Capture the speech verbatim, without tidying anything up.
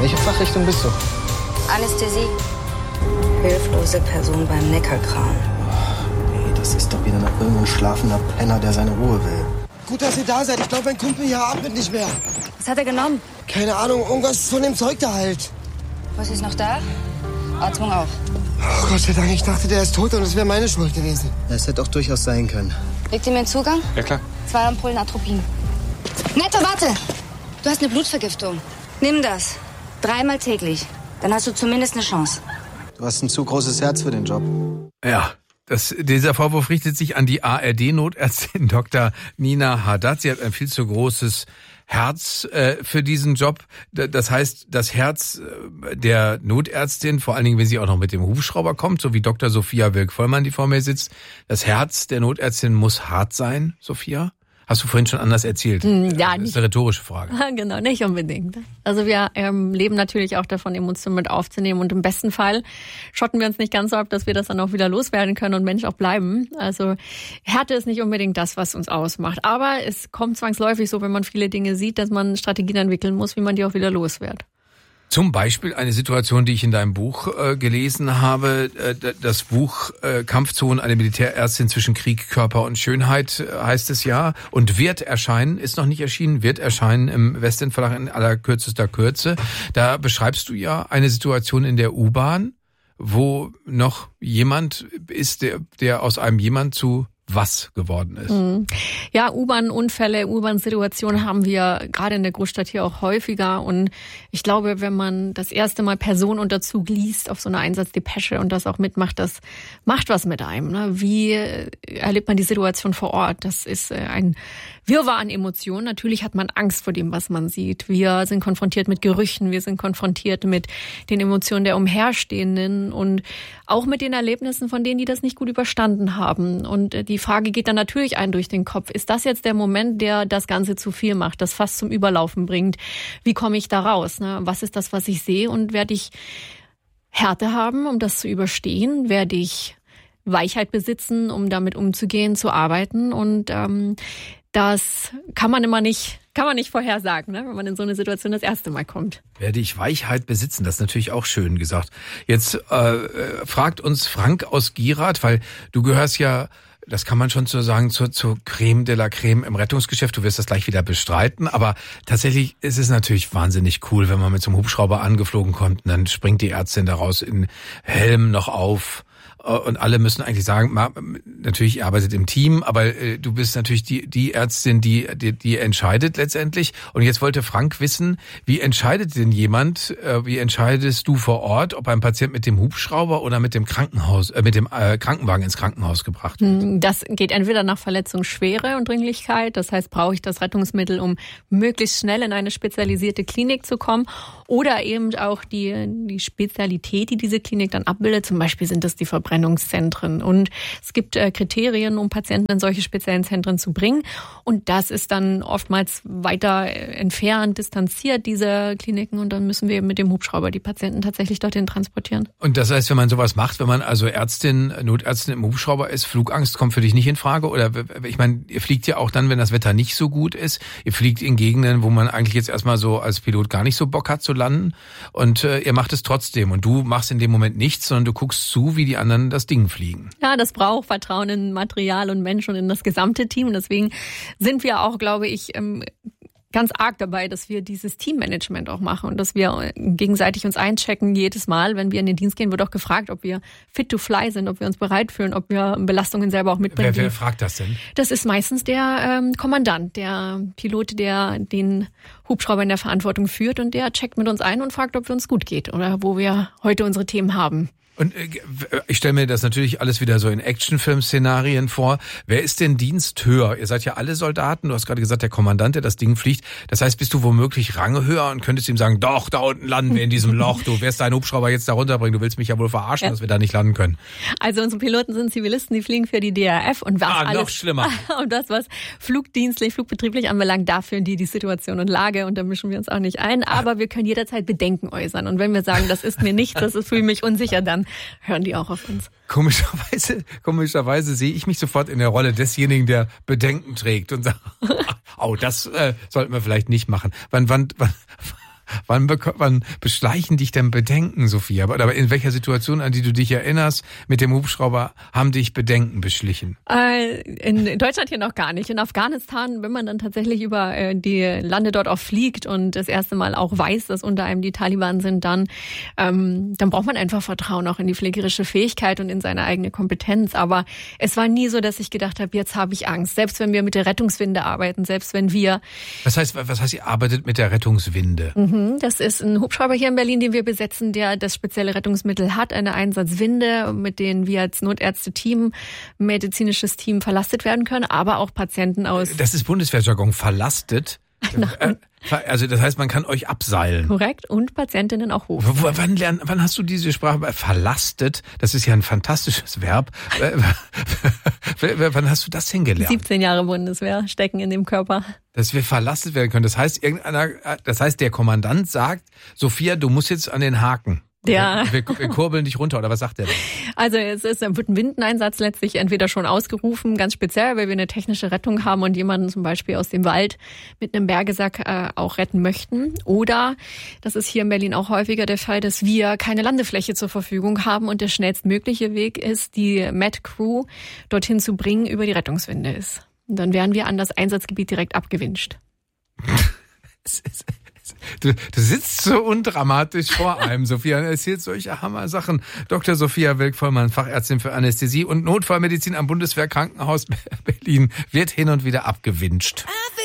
Welche Fachrichtung bist du? Anästhesie. Hilflose Person beim Neckarkram. Nee, das ist doch wieder noch irgendein schlafender Penner, der seine Ruhe will. Gut, dass ihr da seid. Ich glaube, mein Kumpel hier atmet nicht mehr. Was hat er genommen? Keine Ahnung, irgendwas von dem Zeug da halt. Was ist noch da? Atmung auch. Oh Gott sei Dank, ich dachte, der ist tot und es wäre meine Schuld gewesen. Das hätte auch durchaus sein können. Legt ihr mir einen Zugang? Ja, klar. Zwei Ampullen Atropin. Nette, warte! Du hast eine Blutvergiftung. Nimm das. Dreimal täglich. Dann hast du zumindest eine Chance. Du hast ein zu großes Herz für den Job. Ja, das, dieser Vorwurf richtet sich an die A R D-Notärztin Doktor Nina Haddad. Sie hat ein viel zu großes Herz äh, für diesen Job. Das heißt, das Herz äh, der Notärztin, vor allen Dingen, wenn sie auch noch mit dem Hubschrauber kommt, so wie Doktor Sophia Wilk-Vollmann, die vor mir sitzt, das Herz der Notärztin muss hart sein, Sophia? Hast du vorhin schon anders erzählt? Ja, das ist eine rhetorische Frage. Genau, nicht unbedingt. Also wir ähm, leben natürlich auch davon, Emotionen mit aufzunehmen und im besten Fall schotten wir uns nicht ganz so ab, dass wir das dann auch wieder loswerden können und Mensch auch bleiben. Also Härte ist nicht unbedingt das, was uns ausmacht. Aber es kommt zwangsläufig so, wenn man viele Dinge sieht, dass man Strategien entwickeln muss, wie man die auch wieder loswird. Zum Beispiel eine Situation, die ich in deinem Buch äh, gelesen habe. Äh, das Buch äh, Kampfzonen, eine Militärärztin zwischen Krieg, Körper und Schönheit äh, heißt es ja. Und wird erscheinen, ist noch nicht erschienen, wird erscheinen im Westend Verlag in aller kürzester Kürze. Da beschreibst du ja eine Situation in der U-Bahn, wo noch jemand ist, der, der aus einem jemand zu was geworden ist. Ja, U-Bahn-Unfälle, U-Bahn-Situationen haben wir gerade in der Großstadt hier auch häufiger. Und ich glaube, wenn man das erste Mal Person unter Zug liest auf so einer Einsatzdepesche und das auch mitmacht, das macht was mit einem. Ne? Wie erlebt man die Situation vor Ort? Das ist ein Wirrwarr an Emotionen. Natürlich hat man Angst vor dem, was man sieht. Wir sind konfrontiert mit Gerüchen, wir sind konfrontiert mit den Emotionen der Umherstehenden und auch mit den Erlebnissen von denen, die das nicht gut überstanden haben. Und die Frage geht dann natürlich ein durch den Kopf. Ist das jetzt der Moment, der das Ganze zu viel macht, das fast zum Überlaufen bringt? Wie komme ich da raus? Ne? Was ist das, was ich sehe? Und werde ich Härte haben, um das zu überstehen? Werde ich Weichheit besitzen, um damit umzugehen, zu arbeiten? Und ähm, das kann man immer nicht, kann man nicht vorhersagen, ne, wenn man in so eine Situation das erste Mal kommt. Werde ich Weichheit besitzen, das ist natürlich auch schön gesagt. Jetzt äh, fragt uns Frank aus Gierath, weil du gehörst ja, das kann man schon so sagen, zur, zur Creme de la Creme im Rettungsgeschäft. Du wirst das gleich wieder bestreiten, aber tatsächlich ist es natürlich wahnsinnig cool, wenn man mit so einem Hubschrauber angeflogen kommt und dann springt die Ärztin daraus in Helm noch auf. Und alle müssen eigentlich sagen, natürlich, ihr arbeitet im Team, aber äh, du bist natürlich die die Ärztin, die, die die entscheidet letztendlich. Und jetzt wollte Frank wissen, wie entscheidet denn jemand, äh, wie entscheidest du vor Ort, ob ein Patient mit dem Hubschrauber oder mit dem Krankenhaus, äh, mit dem äh, Krankenwagen ins Krankenhaus gebracht wird? Das geht entweder nach Verletzungsschwere und Dringlichkeit, das heißt, brauche ich das Rettungsmittel, um möglichst schnell in eine spezialisierte Klinik zu kommen, oder eben auch die die Spezialität, die diese Klinik dann abbildet. Zum Beispiel sind das die Verbrennungszentren. Und es gibt äh, Kriterien, um Patienten in solche speziellen Zentren zu bringen. Und das ist dann oftmals weiter äh, entfernt, distanziert, diese Kliniken. Und dann müssen wir eben mit dem Hubschrauber die Patienten tatsächlich dorthin transportieren. Und das heißt, wenn man sowas macht, wenn man also Ärztin, Notärztin im Hubschrauber ist, Flugangst kommt für dich nicht in Frage? Oder ich meine, ihr fliegt ja auch dann, wenn das Wetter nicht so gut ist. Ihr fliegt in Gegenden, wo man eigentlich jetzt erstmal so als Pilot gar nicht so Bock hat zu landen. Und äh, ihr macht es trotzdem. Und du machst in dem Moment nichts, sondern du guckst zu, wie die anderen das Ding fliegen. Ja, das braucht Vertrauen in Material und Mensch und in das gesamte Team. Und deswegen sind wir auch, glaube ich, ganz arg dabei, dass wir dieses Teammanagement auch machen und dass wir gegenseitig uns einchecken. Jedes Mal, wenn wir in den Dienst gehen, wird auch gefragt, ob wir fit to fly sind, ob wir uns bereit fühlen, ob wir Belastungen selber auch mitbringen. Wer, wer fragt das denn? Das ist meistens der ähm, Kommandant, der Pilot, der den Hubschrauber in der Verantwortung führt, und der checkt mit uns ein und fragt, ob es uns gut geht oder wo wir heute unsere Themen haben. Und ich stelle mir das natürlich alles wieder so in Actionfilm-Szenarien vor. Wer ist denn Diensthöher? Ihr seid ja alle Soldaten. Du hast gerade gesagt, der Kommandant, der das Ding fliegt. Das heißt, bist du womöglich rangehöher und könntest ihm sagen, doch, da unten landen wir in diesem Loch. Du wirst deinen Hubschrauber jetzt da runterbringen. Du willst mich ja wohl verarschen, ja, dass wir da nicht landen können. Also unsere Piloten sind Zivilisten, die fliegen für die D R F. Und was ah, alles, noch schlimmer. Und das, was flugdienstlich, flugbetrieblich anbelangt, da führen die die Situation und Lage. Und da mischen wir uns auch nicht ein. Aber wir können jederzeit Bedenken äußern. Und wenn wir sagen, das ist mir nichts, das ist, fühle mich unsicher, dann hören die auch auf uns. Komischerweise, komischerweise sehe ich mich sofort in der Rolle desjenigen, der Bedenken trägt und sagt, oh, das äh, sollten wir vielleicht nicht machen. Wann, wann, wann, Wann, wann beschleichen dich denn Bedenken, Sophia? Aber in welcher Situation, an die du dich erinnerst, mit dem Hubschrauber haben dich Bedenken beschlichen? Äh, in Deutschland hier noch gar nicht. In Afghanistan, wenn man dann tatsächlich über äh, die Lande dort auch fliegt und das erste Mal auch weiß, dass unter einem die Taliban sind, dann, ähm, dann braucht man einfach Vertrauen auch in die pflegerische Fähigkeit und in seine eigene Kompetenz. Aber es war nie so, dass ich gedacht habe, jetzt habe ich Angst. Selbst wenn wir mit der Rettungswinde arbeiten, selbst wenn wir... Was heißt, was heißt, ihr arbeitet mit der Rettungswinde? Mhm, das ist ein Hubschrauber hier in Berlin, den wir besetzen, der das spezielle Rettungsmittel hat, eine Einsatzwinde, mit denen wir als Notärzte-Team, medizinisches Team verlastet werden können, aber auch Patienten aus... Das ist Bundeswehrjargon, verlastet. Nein. Also das heißt, man kann euch abseilen. Korrekt, und Patientinnen auch hoch. W- wann, lern, wann hast du diese Sprache verlastet? Das ist ja ein fantastisches Verb. Wann hast du das denn gelernt? siebzehn Jahre Bundeswehr stecken in dem Körper. Dass wir verlastet werden können. Das heißt, irgendeiner, das heißt, der Kommandant sagt, Sophia, du musst jetzt an den Haken. Ja. Wir, wir kurbeln dich runter, oder was sagt der denn? Also es ist, wird ein Windeneinsatz letztlich entweder schon ausgerufen, ganz speziell, weil wir eine technische Rettung haben und jemanden zum Beispiel aus dem Wald mit einem Bergesack äh, auch retten möchten. Oder, das ist hier in Berlin auch häufiger der Fall, dass wir keine Landefläche zur Verfügung haben und der schnellstmögliche Weg ist, die Med Crew dorthin zu bringen, über die Rettungswinde ist. Und dann werden wir an das Einsatzgebiet direkt abgewinscht. Du, du sitzt so undramatisch vor einem, Sophia, und erzählst solche Hammer-Sachen. Doktor Sophia Wilk-Vollmann, Fachärztin für Anästhesie und Notfallmedizin am Bundeswehrkrankenhaus Berlin, wird hin und wieder abgewinscht.